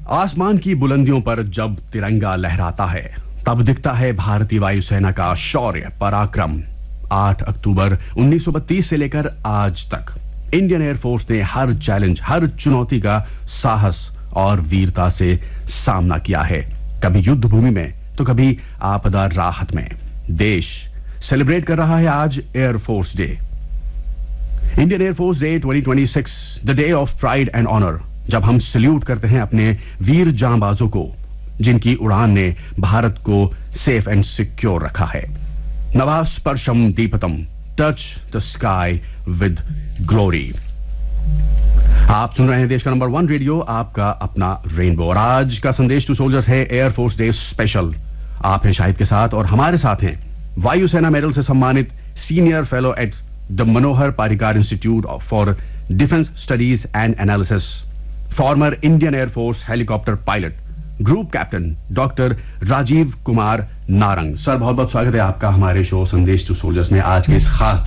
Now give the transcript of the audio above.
आसमान की बुलंदियों पर जब तिरंगा लहराता है तब दिखता है भारतीय वायुसेना का शौर्य पराक्रम। 8 अक्टूबर 1932 से लेकर आज तक इंडियन एयरफोर्स ने हर चैलेंज, हर चुनौती का साहस और वीरता से सामना किया है। कभी युद्ध भूमि में तो कभी आपदा राहत में। देश सेलिब्रेट कर रहा है आज air force day, Indian air force day 2026, the day of pride and honour, जब हम सल्यूट करते हैं अपने वीर जांबाजों को जिनकी उड़ान ने भारत को सेफ एंड सिक्योर रखा है। नभः स्पर्शम दीपतम, touch the sky with glory. आप सुन रहे हैं देश का नंबर 1 रेडियो, आपका अपना रेनबो, और आज का संदेश टू सोल्जर्स है एयरफोर्स डे स्पेशल। आप हैं शाहिद के साथ और हमारे साथ हैं वायुसेना मेडल से सम्मानित senior fellow at the Manohar Parrikar institute for defence studies and analysis, former Indian air force helicopter pilot, group captain doctor Rajiv Kumar Narang. Sir, बहुत बहुत स्वागत है आपका हमारे शो संदेश टू सोल्जर्स में आज के इस खास